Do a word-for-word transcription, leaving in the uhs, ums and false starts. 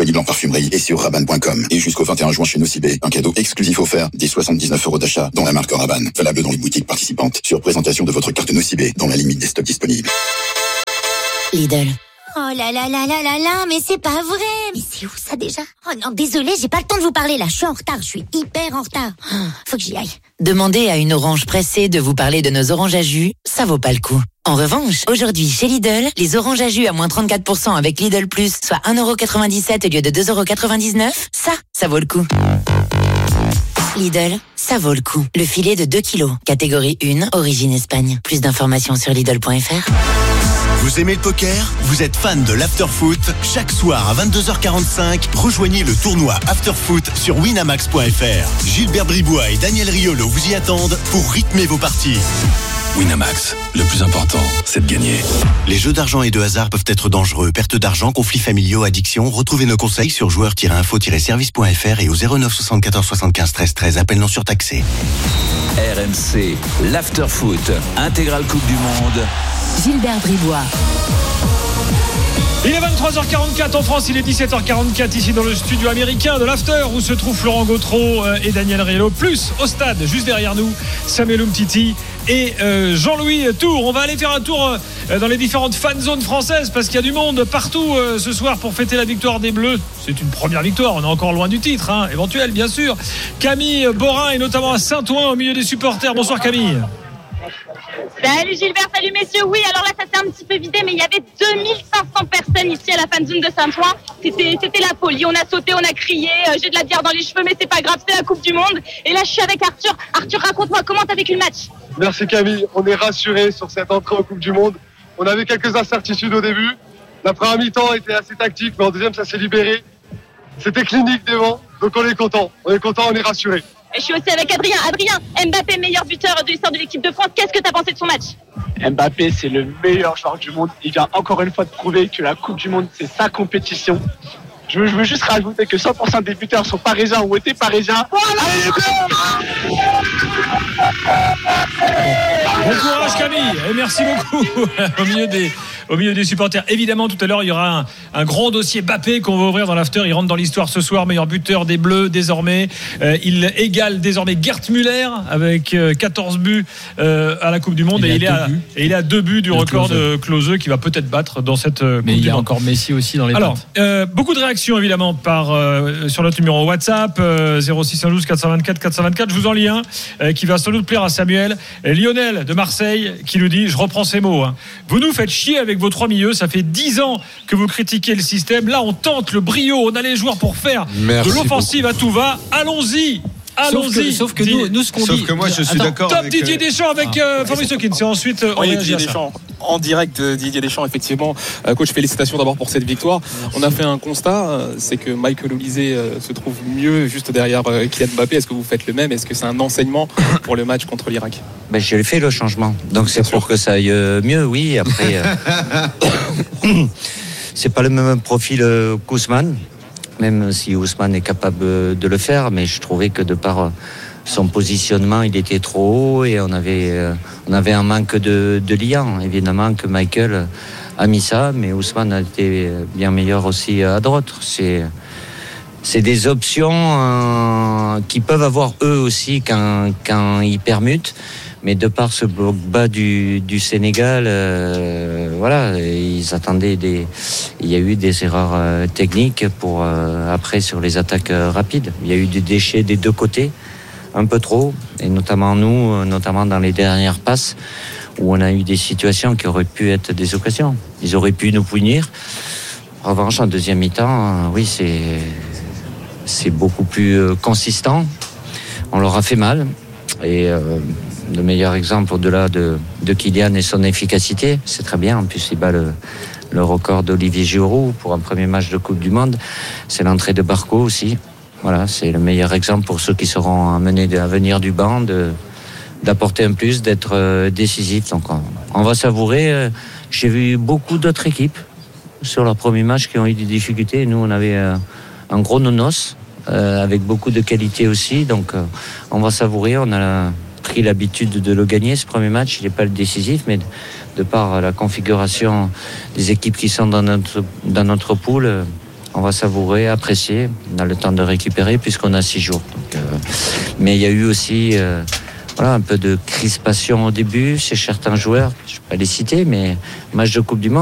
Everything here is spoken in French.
disponible en parfumerie et sur Rabanne point com. Et jusqu'au vingt et un juin chez Nocibé, un cadeau exclusif offert dès soixante-dix-neuf euros d'achat dans la marque Rabanne. Valable dans les boutiques participantes sur présentation de votre carte Nocibé dans la limite des stocks disponibles. Lidl. Oh là là là là là là, mais c'est pas vrai. Mais c'est où ça déjà? Oh non, désolé, j'ai pas le temps de vous parler là. Je suis en retard, je suis hyper en retard. Oh, faut que j'y aille. Demandez à une orange pressée de vous parler de nos oranges à jus, ça vaut pas le coup. En revanche, aujourd'hui chez Lidl, les oranges à jus à moins trente-quatre pour cent avec Lidl Plus, soit un euro quatre-vingt-dix-sept au lieu de deux euros quatre-vingt-dix-neuf, ça, ça vaut le coup. Lidl, ça vaut le coup. Le filet de deux kilos, catégorie un, origine Espagne. Plus d'informations sur Lidl point F R. Vous aimez le poker? Vous êtes fan de l'Afterfoot? Chaque soir à vingt-deux heures quarante-cinq, rejoignez le tournoi Afterfoot sur winamax point F R. Gilbert Bribois et Daniel Riolo vous y attendent pour rythmer vos parties. Winamax, le plus important, c'est de gagner. Les jeux d'argent et de hasard peuvent être dangereux. Perte d'argent, conflits familiaux, addiction. Retrouvez nos conseils sur joueurs tiret info tiret service point F R et au zéro neuf soixante-quatorze soixante-quinze treize treize. Appel non surtaxé. R M C, l'Afterfoot, intégrale Coupe du Monde. Gilbert Bribois. Il est vingt-trois heures quarante-quatre en France, il est dix-sept heures quarante-quatre ici dans le studio américain de l'After où se trouvent Florent Gautreau et Daniel Riolo, plus au stade juste derrière nous Samuel Umtiti et euh, Jean-Louis Tour. On va aller faire un tour euh, dans les différentes fan zones françaises parce qu'il y a du monde partout euh, ce soir pour fêter la victoire des Bleus. C'est une première victoire, on est encore loin du titre, hein, éventuel bien sûr. Camille Borin est notamment à Saint-Ouen au milieu des supporters. Bonsoir Camille. Salut Gilbert, salut messieurs. Oui, alors là, ça s'est un petit peu vidé, mais il y avait deux mille cinq cents personnes ici à la fanzone de Saint-Ouen. C'était, c'était la folie. On a sauté, on a crié. Euh, j'ai de la bière dans les cheveux, mais c'est pas grave, c'est la Coupe du Monde. Et là, je suis avec Arthur. Arthur, raconte-moi, comment t'as vécu le match? Merci Camille. On est rassurés sur cette entrée en Coupe du Monde. On avait quelques incertitudes au début. La première mi-temps était assez tactique, mais en deuxième, ça s'est libéré. C'était clinique devant, donc on est content. On est content, on est rassurés. Et je suis aussi avec Adrien. Adrien, Mbappé, meilleur buteur de l'histoire de l'équipe de France. Qu'est-ce que tu as pensé de son match? Mbappé, c'est le meilleur joueur du monde. Il vient encore une fois de prouver que la Coupe du Monde, c'est sa compétition. Je veux, je veux juste rajouter que cent pour cent des buteurs sont parisiens ou étaient parisiens. Voilà. Bon courage Camille et merci beaucoup au milieu des au milieu des supporters. Évidemment, tout à l'heure, il y aura un, un grand dossier Mbappé qu'on va ouvrir dans l'after. Il rentre dans l'histoire ce soir, meilleur buteur des Bleus désormais. Euh, il égale désormais Gerd Müller avec euh, quatorze buts euh, à la Coupe du Monde il et, il est à, et il est à deux buts du record Klose. de Klose qui va peut-être battre dans cette euh, Coupe Mais du Monde. il y a encore Messi aussi dans les Alors, euh, beaucoup de réactions évidemment par, euh, sur notre numéro WhatsApp euh, zéro six un deux quatre cent vingt-quatre quatre cent vingt-quatre. Je vous en lis un euh, qui va sans doute plaire à Samuel. Et Lionel de Marseille qui nous dit, je reprends ces mots, hein. Vous nous faites chier avec vos trois milieux, ça fait dix ans que vous critiquez le système. Là, on tente le brio, on a les joueurs pour faire Merci de l'offensive beaucoup. À tout va. Allons-y. Allons-y. Sauf que, sauf que nous, nous, ce qu'on sauf dit. que moi, je suis Attends, d'accord. Top avec Didier Deschamps avec euh, Fabrice Hawkins. Et ensuite, on oui, réagit à ça. Deschamps. En direct, Didier Deschamps, effectivement. Euh, coach, félicitations d'abord pour cette victoire. On a fait un constat, euh, c'est que Michael Olise euh, se trouve mieux juste derrière euh, Kylian Mbappé. Est-ce que vous faites le même? Est-ce que c'est un enseignement pour le match contre l'Irak? Ben, j'ai fait le changement. Donc c'est Bien pour sûr. Que ça aille mieux, oui. Après, euh... c'est pas le même profil euh, qu'Ousmane, même si Ousmane est capable de le faire, mais je trouvais que de par son positionnement, il était trop haut et on avait, euh, on avait un manque de, de liant. Évidemment que Michael a mis ça, mais Ousmane a été bien meilleur aussi à droite. C'est, c'est des options euh, qu'ils peuvent avoir eux aussi quand, quand ils permutent. Mais de par ce bloc bas du, du Sénégal, euh, voilà, ils attendaient des. Il y a eu des erreurs euh, techniques pour euh, après sur les attaques euh, rapides. Il y a eu des déchets des deux côtés, un peu trop, et notamment nous, euh, notamment dans les dernières passes où on a eu des situations qui auraient pu être des occasions. Ils auraient pu nous punir. En revanche, en deuxième mi-temps, euh, oui, c'est c'est beaucoup plus euh, consistant. On leur a fait mal et. Euh, Le meilleur exemple au-delà de, de Kylian et son efficacité, c'est très bien. En plus, il bat le, le record d'Olivier Giroud pour un premier match de Coupe du Monde. C'est l'entrée de Barco aussi. Voilà, c'est le meilleur exemple pour ceux qui seront amenés à venir du banc, de, d'apporter un plus, d'être euh, décisif. Donc, on, on va savourer. J'ai vu beaucoup d'autres équipes sur leur premier match qui ont eu des difficultés. Nous, on avait euh, un gros nonos euh, avec beaucoup de qualité aussi. Donc, euh, on va savourer. On a la, pris l'habitude de le gagner ce premier match, il n'est pas le décisif, mais de par la configuration des équipes qui sont dans notre, dans notre poule, on va savourer, apprécier. On a le temps de récupérer puisqu'on a six jours. Donc, euh, mais il y a eu aussi euh, voilà, un peu de crispation au début chez certains joueurs. Je ne vais pas les citer, mais match de Coupe du Monde.